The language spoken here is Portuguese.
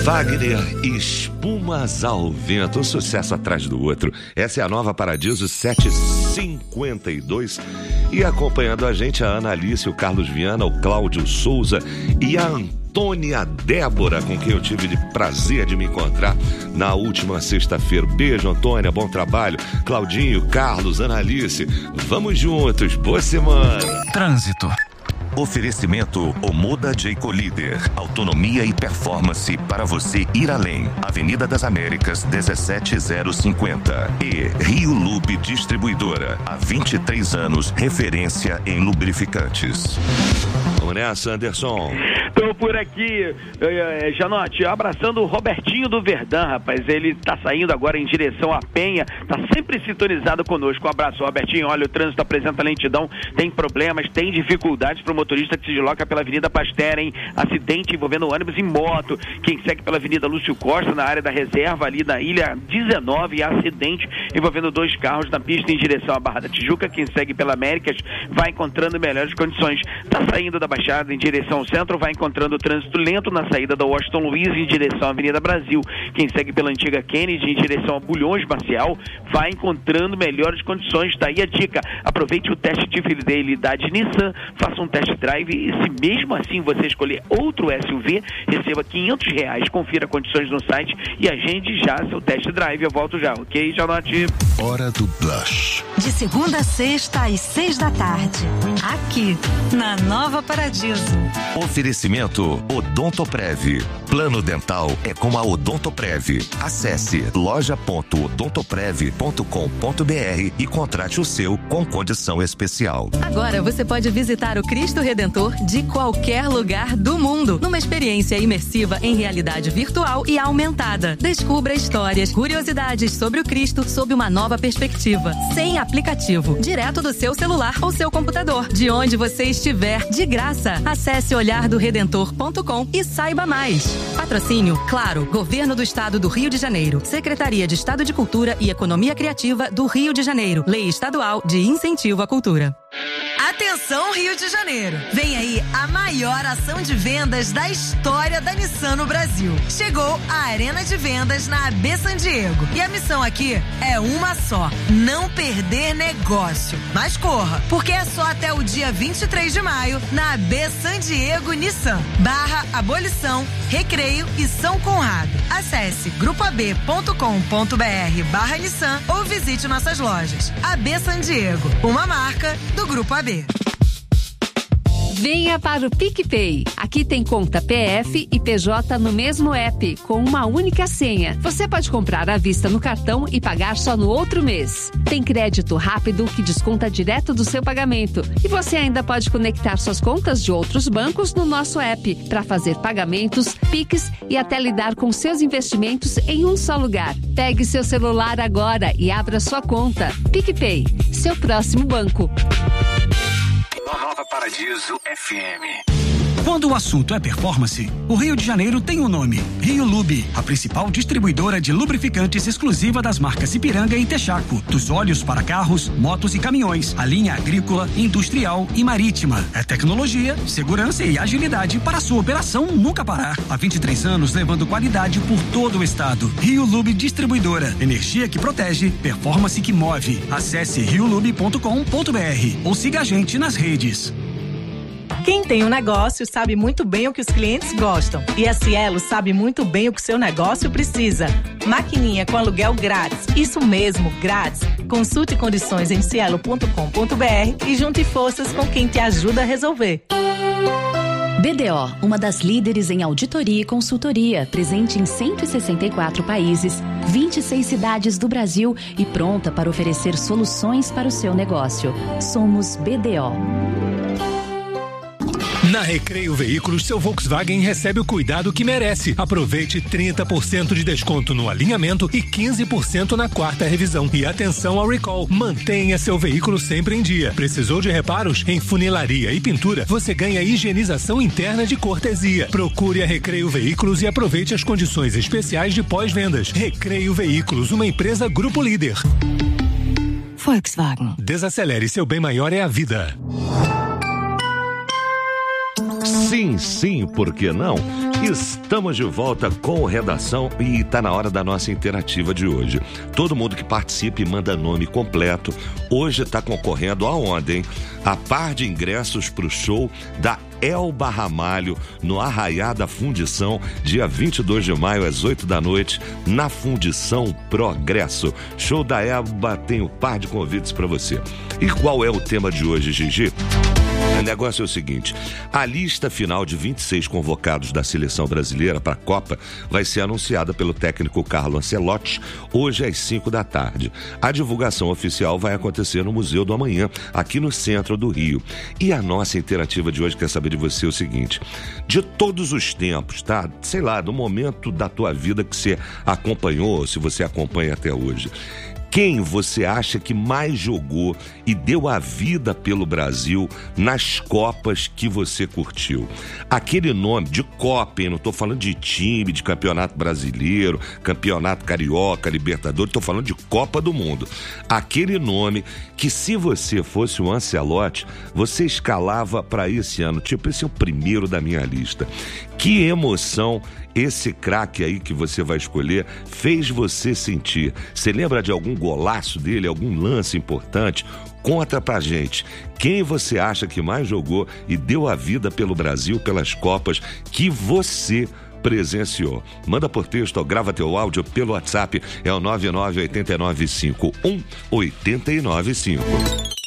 Wagner, Espumas ao Vento, um sucesso atrás do outro. Essa é a Nova Paradiso 752. E acompanhando a gente, a Ana Alice, o Carlos Viana, o Cláudio Souza e a Antônia Débora, com quem eu tive de prazer de me encontrar na última sexta-feira. Beijo, Antônia, bom trabalho. Claudinho, Carlos, Ana Alice, vamos juntos, boa semana. Trânsito. Oferecimento Omoda Jayco Líder. Autonomia e performance para você ir além. Avenida das Américas, 17050. E Rio Lube Distribuidora. Há 23 anos, referência em lubrificantes. Vamos nessa, Anderson. Tô por aqui, Janote, abraçando o Robertinho do Verdão, rapaz. Ele tá saindo agora em direção à Penha, tá sempre sintonizado conosco. Um abraço, Robertinho. Olha, o trânsito apresenta lentidão, tem problemas, tem dificuldades pro motorista que se desloca pela Avenida Pasteur, hein? Acidente envolvendo ônibus e moto. Quem segue pela Avenida Lúcio Costa, na área da reserva, ali na Ilha 19, acidente envolvendo 2 carros na pista em direção à Barra da Tijuca. Quem segue pela Américas vai encontrando melhores condições. Tá saindo da Baixada em direção ao centro, vai encontrando o trânsito lento na saída da Washington Luiz em direção à Avenida Brasil. Quem segue pela antiga Kennedy em direção a Bulhões Marcial vai encontrando melhores condições. Tá aí a dica. Aproveite o teste de fidelidade Nissan, faça um test drive e se mesmo assim você escolher outro SUV, receba R$500. Confira condições no site e agende já seu test drive. Eu volto já, ok, Janote? Hora do Blush. De segunda a sexta às 6 da tarde. Aqui, na Nova Paradiso. Oferecimento Odontoprev. Plano dental é com a Odontoprev. Acesse loja.odontoprev.com.br e contrate o seu com condição especial. Agora você pode visitar o Cristo Redentor de qualquer lugar do mundo, numa experiência imersiva em realidade virtual e aumentada. Descubra histórias, curiosidades sobre o Cristo sob uma nova perspectiva, sem aplicativo, direto do seu celular ou seu computador, de onde você estiver, de graça. Acesse olhardoredentor.com e saiba mais. Patrocínio, claro, Governo do Estado do Rio de Janeiro, Secretaria de Estado de Cultura e Economia Criativa do Rio de Janeiro, Lei Estadual de Incentivo à Cultura. Atenção, Rio de Janeiro! Vem aí a maior ação de vendas da história da Nissan no Brasil. Chegou a Arena de Vendas na AB San Diego. E a missão aqui é uma só: não perder negócio. Mas corra, porque é só até o dia 23 de maio na AB San Diego Nissan, /Abolição, Recreio e São Conrado. Acesse grupoab.com.br/Nissan ou visite nossas lojas. AB San Diego, uma marca do Grupo AB. Venha para o PicPay. Aqui tem conta PF e PJ no mesmo app, com uma única senha. Você pode comprar à vista no cartão e pagar só no outro mês. Tem crédito rápido que desconta direto do seu pagamento. E você ainda pode conectar suas contas de outros bancos no nosso app para fazer pagamentos, Pix e até lidar com seus investimentos em um só lugar. Pegue seu celular agora e abra sua conta. PicPay, seu próximo banco. Nova Paradiso FM. Quando o assunto é performance, o Rio de Janeiro tem um nome: Rio Lube, a principal distribuidora de lubrificantes exclusiva das marcas Ipiranga e Texaco. Dos óleos para carros, motos e caminhões, a linha agrícola, industrial e marítima. É tecnologia, segurança e agilidade para a sua operação nunca parar. Há 23 anos levando qualidade por todo o estado. Rio Lube Distribuidora. Energia que protege, performance que move. Acesse riolube.com.br ou siga a gente nas redes. Quem tem um negócio sabe muito bem o que os clientes gostam. E a Cielo sabe muito bem o que seu negócio precisa. Maquininha com aluguel grátis. Isso mesmo, grátis. Consulte condições em cielo.com.br e junte forças com quem te ajuda a resolver. BDO, uma das líderes em auditoria e consultoria, presente em 164 países, 26 cidades do Brasil e pronta para oferecer soluções para o seu negócio. Somos BDO. Na Recreio Veículos, seu Volkswagen recebe o cuidado que merece. Aproveite 30% de desconto no alinhamento e 15% na quarta revisão. E atenção ao recall. Mantenha seu veículo sempre em dia. Precisou de reparos? Em funilaria e pintura, você ganha higienização interna de cortesia. Procure a Recreio Veículos e aproveite as condições especiais de pós-vendas. Recreio Veículos, uma empresa Grupo Líder. Volkswagen. Desacelere, seu bem maior é a vida. Sim, sim, por que não? Estamos de volta com Redação e está na hora da nossa interativa de hoje. Todo mundo que participe e manda nome completo, hoje está concorrendo aonde, hein? A par de ingressos para o show da Elba Ramalho, no Arraiá da Fundição, dia 22 de maio, às 8 da noite, na Fundição Progresso. Show da Elba tem um par de convites para você. E qual é o tema de hoje, Gigi? O negócio é o seguinte: a lista final de 26 convocados da seleção brasileira para a Copa vai ser anunciada pelo técnico Carlo Ancelotti hoje às 5 da tarde. A divulgação oficial vai acontecer no Museu do Amanhã, aqui no centro do Rio. E a nossa interativa de hoje quer saber de você o seguinte: de todos os tempos, tá? Sei lá, do momento da tua vida que você acompanhou, se você acompanha até hoje, quem você acha que mais jogou e deu a vida pelo Brasil nas Copas que você curtiu? Aquele nome de Copa, hein? Não estou falando de time, de campeonato brasileiro, campeonato carioca, Libertadores, estou falando de Copa do Mundo. Aquele nome que, se você fosse o Ancelotti, você escalava para esse ano, tipo, esse é o primeiro da minha lista. Que emoção esse craque aí que você vai escolher fez você sentir? Você lembra de algum golaço dele, algum lance importante? Conta pra gente, quem você acha que mais jogou e deu a vida pelo Brasil, pelas Copas que você presenciou? Manda por texto ou grava teu áudio pelo WhatsApp, é o 998951 895.